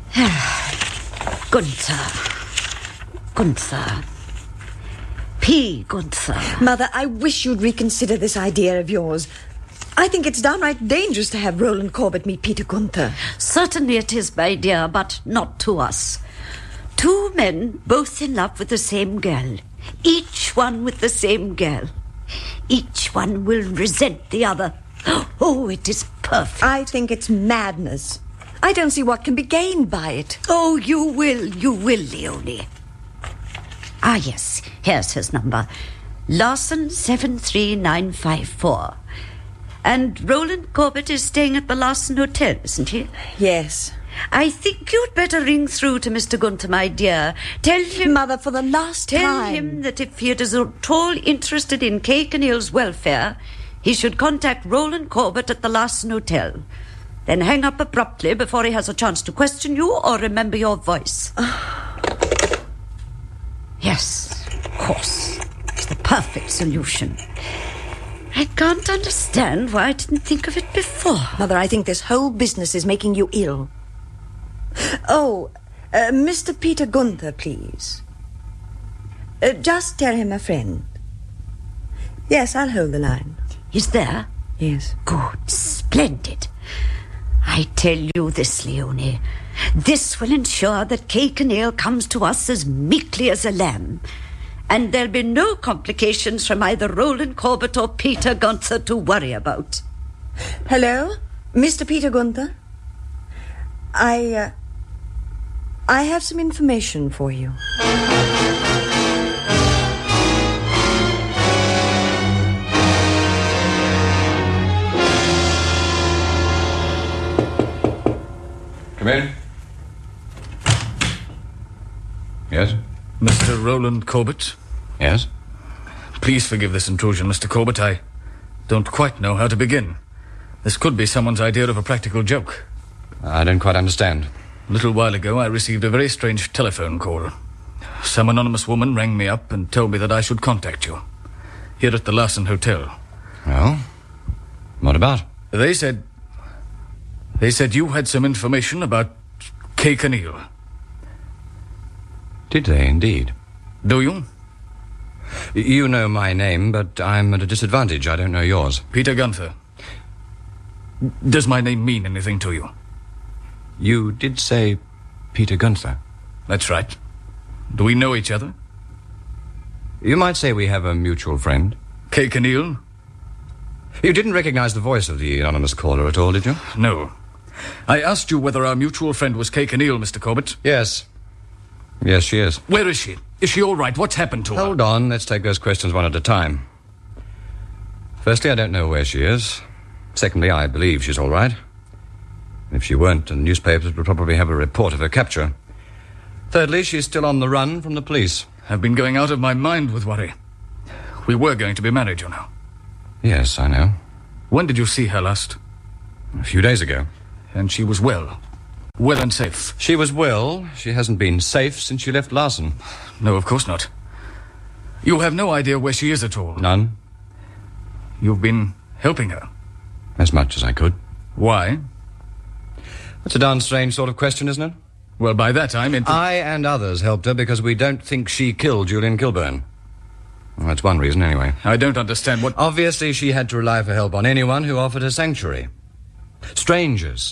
Gunther. P. Gunther. Mother, I wish you'd reconsider this idea of yours. I think it's downright dangerous to have Roland Corbett meet Peter Gunther. Certainly it is, my dear, but not to us. Two men both in love with the same girl. Each one with the same girl. Each one will resent the other. Oh, it is perfect. I think it's madness. I don't see what can be gained by it. Oh, you will, Leonie. Ah, yes, here's his number. Larson 73954. And Roland Corbett is staying at the Larson Hotel, isn't he? Yes. I think you'd better ring through to Mr. Gunther, my dear. Tell him... Mother, for the last time... Tell him that if he is at all interested in Kay Kinneal's welfare, he should contact Roland Corbett at the Larson Hotel. Then hang up abruptly before he has a chance to question you or remember your voice. Yes, of course. It's the perfect solution. I can't understand why I didn't think of it before. Mother, I think this whole business is making you ill. Oh, Mr. Peter Gunther, please. Just tell him a friend. Yes, I'll hold the line. He's there? Yes. Good, splendid. I tell you this, Leonie. This will ensure that Kay Kinneal comes to us as meekly as a lamb. And there'll be no complications from either Roland Corbett or Peter Gunther to worry about. Hello? Mr. Peter Gunther? I have some information for you. Come in. Yes? Mr. Roland Corbett? Yes? Please forgive this intrusion, Mr. Corbett. I don't quite know how to begin. This could be someone's idea of a practical joke. I don't quite understand. A little while ago, I received a very strange telephone call. Some anonymous woman rang me up and told me that I should contact you. Here at the Larson Hotel. Well, what about? They said you had some information about Kay Kinneal. Did they, indeed? Do you? You know my name, but I'm at a disadvantage. I don't know yours. Peter Gunther. Does my name mean anything to you? You did say Peter Gunther. That's right. Do we know each other? You might say we have a mutual friend. Kay Kinneal? You didn't recognize the voice of the anonymous caller at all, did you? No. I asked you whether our mutual friend was Kay Kinneal, Mr. Corbett. Yes. Yes, she is. Where is she? Is she all right? What's happened to her? Hold on. Let's take those questions one at a time. Firstly, I don't know where she is. Secondly, I believe she's all right. If she weren't, the newspapers would probably have a report of her capture. Thirdly, she's still on the run from the police. I've been going out of my mind with worry. We were going to be married, you know. Yes, I know. When did you see her last? A few days ago. And she was well? Well and safe? She was well. She hasn't been safe since she left Larson. No, of course not. You have no idea where she is at all? None. You've been helping her? As much as I could. Why? That's a darn strange sort of question, isn't it? Well, by that I meant... I and others helped her because we don't think she killed Julian Kilburn. Well, that's one reason, anyway. I don't understand what... Obviously, she had to rely for help on anyone who offered her sanctuary. Strangers.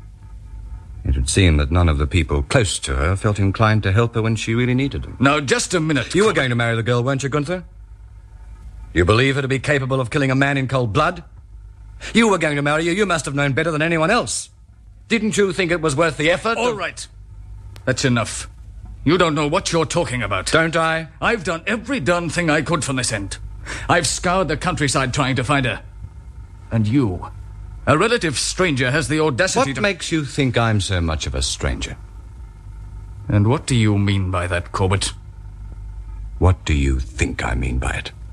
It would seem that none of the people close to her felt inclined to help her when she really needed them. Now, just a minute. You were going to marry the girl, weren't you, Gunther? You believe her to be capable of killing a man in cold blood? You were going to marry her. You must have known better than anyone else. Didn't you think it was worth the effort? All right. That's enough. You don't know what you're talking about. Don't I? I've done every darn thing I could from this end. I've scoured the countryside trying to find her. And you, a relative stranger, has the audacity What makes you think I'm so much of a stranger? And what do you mean by that, Corbett? What do you think I mean by it?